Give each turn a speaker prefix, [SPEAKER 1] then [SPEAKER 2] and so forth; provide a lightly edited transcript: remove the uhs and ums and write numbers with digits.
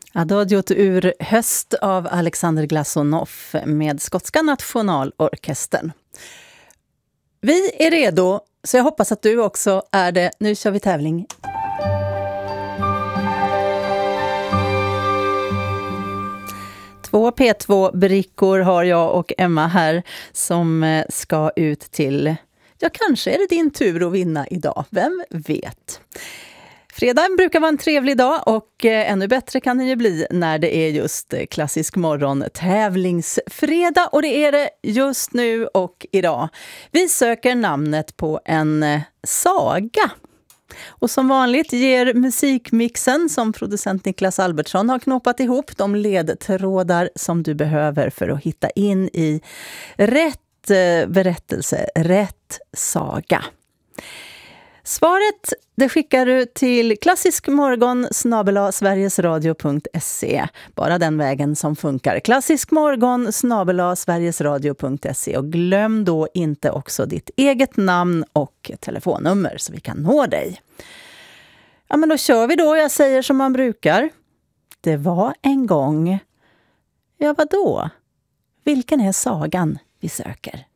[SPEAKER 1] Adagiot ur Höst av Alexander Glassonov med Skotska nationalorkestern. Vi är redo, så jag hoppas att du också är det. Nu kör vi tävling. Två P2-brickor har jag och Emma här som ska ut till... Ja, kanske är det din tur att vinna idag. Vem vet? Fredag brukar vara en trevlig dag och ännu bättre kan den ju bli när det är just klassisk morgon tävlingsfredag, och det är det just nu och idag. Vi söker namnet på en saga. Och som vanligt ger musikmixen som producent Niklas Albertsson har knåpat ihop de ledtrådar som du behöver för att hitta in i rätt berättelse, rätt saga. Svaret det skickar du till klassiskmorgon@sverigesradio.se. Bara den vägen som funkar. klassiskmorgon@sverigesradio.se. Och glöm då inte också ditt eget namn och telefonnummer så vi kan nå dig. Ja, men då kör vi då. Jag säger som man brukar. Det var en gång... Ja, vadå? Vilken är sagan vi söker?